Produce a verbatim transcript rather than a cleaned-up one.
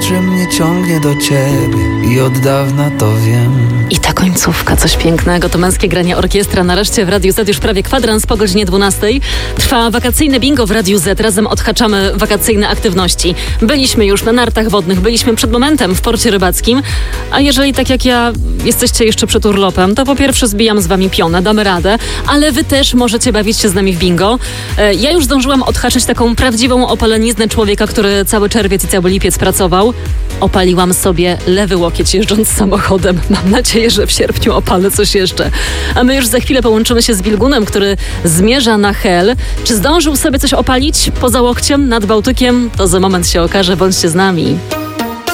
czym mnie ciągnie do ciebie i od dawna to wiem. I ta końcówka, coś pięknego, to Męskie Granie Orkiestra. Nareszcie w Radiu Z już prawie kwadrans po godzinie dwunastej. Trwa wakacyjne bingo w Radiu Z. Razem odhaczamy wakacyjne aktywności. Byliśmy już na nartach wodnych, byliśmy przed momentem w porcie rybackim. A jeżeli tak jak ja jesteście jeszcze przed urlopem, to po pierwsze zbijam z wami pionę, damy radę, ale wy też możecie bawić się z nami w bingo. Ja już zdążyłam odhaczyć taką prawdziwą opaleniznę człowieka, który cały czerwiec i cały lipiec pracował. Opaliłam sobie lewy łokieć jeżdżąc samochodem. Mam nadzieję, że w sierpniu opalę coś jeszcze. A my już za chwilę połączymy się z Wilgunem, który zmierza na Hel. Czy zdążył sobie coś opalić poza łokciem nad Bałtykiem? To za moment się okaże. Bądźcie z nami.